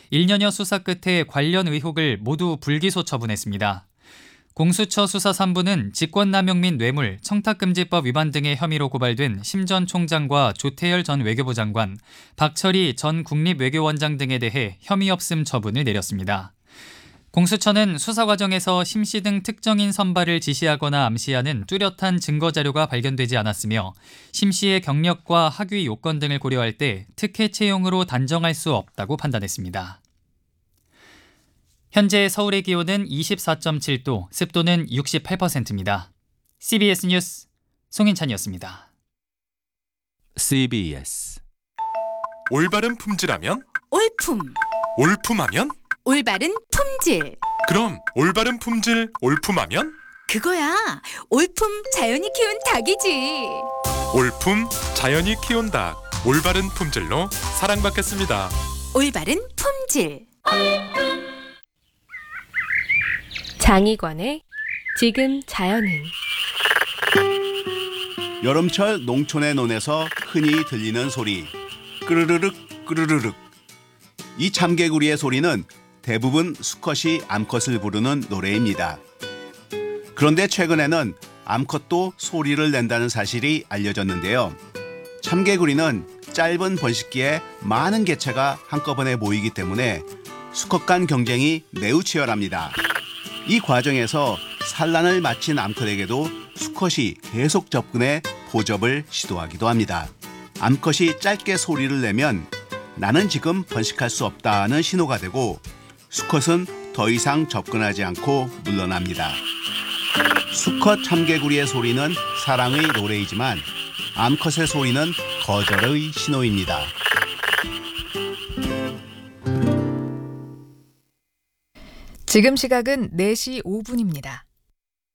1년여 수사 끝에 관련 의혹을 모두 불기소 처분했습니다. 공수처 수사 3부는 직권남용 및 뇌물, 청탁금지법 위반 등의 혐의로 고발된 심 전 총장과 조태열 전 외교부 장관, 박철희 전 국립외교원장 등에 대해 혐의 없음 처분을 내렸습니다. 공수처는 수사 과정에서 심 씨 등 특정인 선발을 지시하거나 암시하는 뚜렷한 증거 자료가 발견되지 않았으며 심 씨의 경력과 학위 요건 등을 고려할 때 특혜 채용으로 단정할 수 없다고 판단했습니다. 현재 서울의 기온은 24.7도, 습도는 68%입니다. CBS 뉴스 송인찬이었습니다. CBS 올바른 품질하면? 올품, 올품하면? 올바른 품질. 그럼 올바른 품질 올품하면? 그거야. 올품 자연이 키운 닭이지. 올품 자연이 키운 닭. 올바른 품질로 사랑받겠습니다. 올바른 품질. 장희관의 지금 자연은. 여름철 농촌의 논에서 흔히 들리는 소리, 끄르르륵 끄르르륵. 이 참개구리의 소리는 대부분 수컷이 암컷을 부르는 노래입니다. 그런데 최근에는 암컷도 소리를 낸다는 사실이 알려졌는데요. 참개구리는 짧은 번식기에 많은 개체가 한꺼번에 모이기 때문에 수컷 간 경쟁이 매우 치열합니다. 이 과정에서 산란을 마친 암컷에게도 수컷이 계속 접근해 포접을 시도하기도 합니다. 암컷이 짧게 소리를 내면 나는 지금 번식할 수 없다는 신호가 되고 수컷은 더 이상 접근하지 않고 물러납니다. 수컷 참개구리의 소리는 사랑의 노래이지만 암컷의 소리는 거절의 신호입니다. 지금 시각은 4시 5분입니다.